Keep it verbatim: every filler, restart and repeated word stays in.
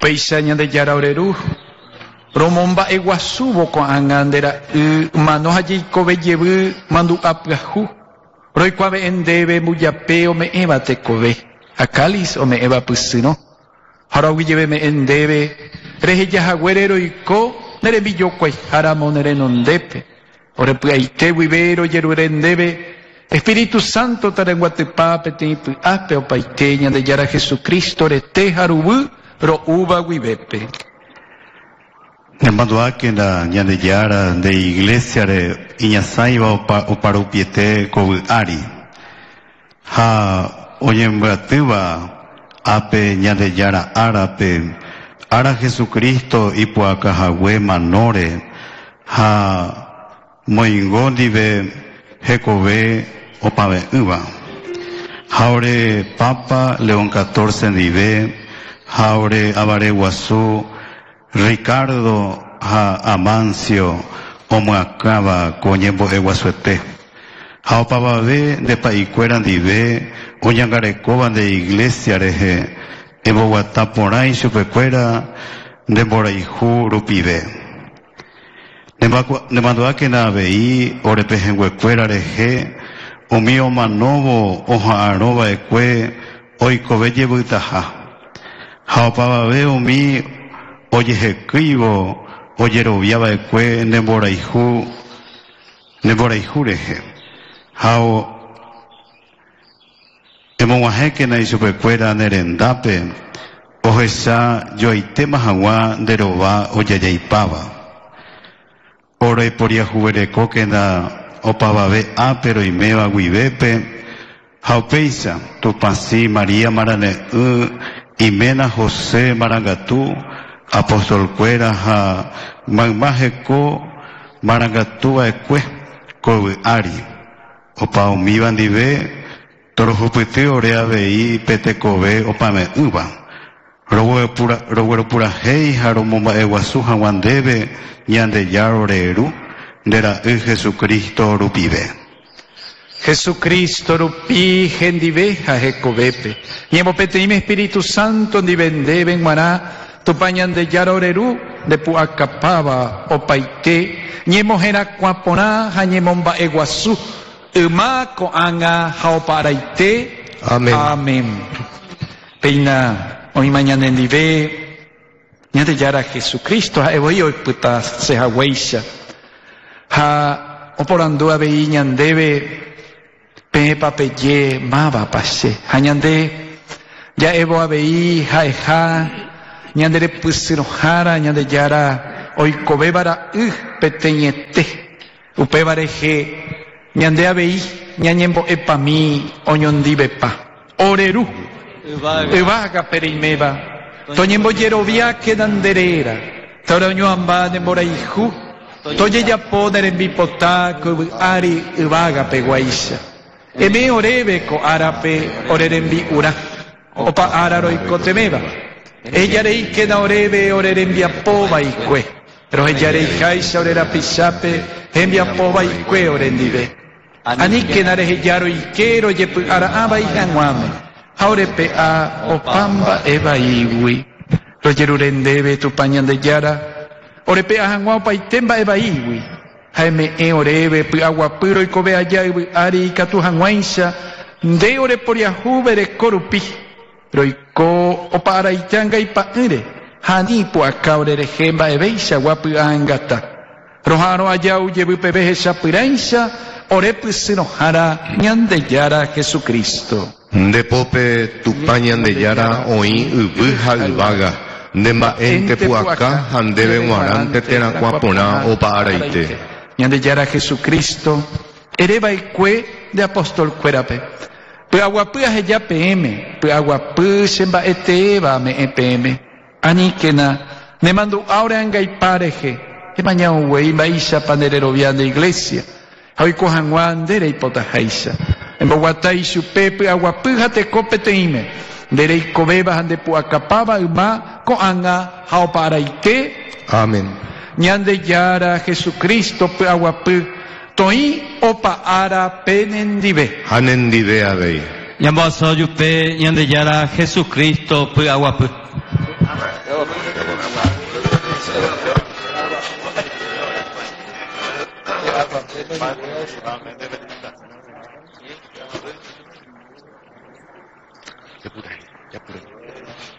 Upeixa ñande yara oreru romomba eguasubo ko angandera mano haji kobe yebu mandu apgahu roi kwabe endebe muyapeo me eva te kobe akalis o me eva pusino harawi yebe me endebe reje jaguerero iko nere billo kwai haramo nere nondepe ore puaite wibero yerurendebe Espíritu Santo tarenguatepape tenipu ape o paiteña de yara Jesucristo rete harubu ro uba wibepe. Nemando que na ñande yara de iglesia de iñasaiba o parupiete ko ari. Ha oyembratuba ape ñande yara arape ara Jesucristo ipuaka hawe manore ha moingondive Hekobe opave uva. Haure Papa León catorce dive, Haure Avare Guasú, Ricardo ha Amancio, Omoacaba Coñembo Eguasuete. Haopavabe de Paicueran dive, Oñangarecoban de Iglesia reje, Eboguataporay Chupecuera, de Boraiju Rupive. Nemando que na vei ore pejenguecuera reje omio manovo oja arova ekue oikove butaja haopava ve omi oye hekivo oye roviava ekue nemboraihu nemboraihu reje hao emoaje que na isupecuera nerendape ojesa yoitema hawa derova oyeyaipava Ore poria juvereco que na opavabe a pero y meva guivepe jaupeisa tu pasi María Marane uh, Imena José Marangatú apóstol cuera ha magmajeco Marangatú ekue ko ari opa omivan dive toro jupete orea vei petecobe opame uva Rogo pura, rogo pura hei haromomba eguasu hawandebe ñande yaroreru dera e Jesucristo rupive. Jesucristo rupi gendive ha hekobepe. Ñemo peteime Espíritu Santo ni vendebe en mará tupañan de yaroreru de puacapaba opaite. Ñemo hera cuaponá ha ñemomba eguasu uma ko anga haoparaite. Amén. Amén. Peina. Hoy mañana en dive, ñande yara Jesucristo, ha evoy hoy puta se ha weisha, ha oporando a vei ñandebe, pepa peye, mava pase, ha ñande, ya evo a vei, ha eja, ñandere pusiro jara, ñande yara, hoy cobebara, uh, peteñete, upebareje, ñande a vei, ñañembo epa mi, oñondive pa, oreru. Evaga perimeva, toñembo yerovia quedanderera, toroño amba de moraihu, toye ya poder en bipotá, ari evaga peguaisha, eme orebe ko arape orerembi ura, opa araro y cotemeva, ella rei queda orebe orerembia pova y cue, pero ella rei jaisa orera pisape, envia pova y cue orendive, ani que nare yaro y quiero yepu ara aba y janguame. Ahora pe a opamba eva iwi, rogerurendebe tu pañan de yara, ore pe a hanguao paitemba eva iwi, jaime e orebe pe agua puro y cobe allá iwi ari katu hanguainsa, de ore por yahubere korupi, roiko opa araitanga y pa ere, hani po acá ore rejemba eveisa guapu angata, rojaro allá uyebu pebeje sapirainsa, ore pusino jara ñande yara Jesucristo. De pope tupañan de yara oí ubuja uvaga, de maente puacá handebe muarante teracuapona o paaraite. Ñande yara Jesucristo, ereba ikue de apóstol cuerape. Pe aguapua heya P M, pe aguapu semba eteba me E P M. Anikena, ne mando ahora anga y pareje, e mañana wey maisha panerero vian de iglesia. Hoy cojan guandere y potajaisa. En Bogotá y su pepe aguapuja te copeteime. Derei cobeba ande puacapaba uma coanga haoparaite. Amén. Ñande yara Jesucristo pe aguapu toi opa ara penendive. Hanendive avei. Ñambaso yupe ñande yara Jesucristo pe aguapu. Ya pude, ya pude.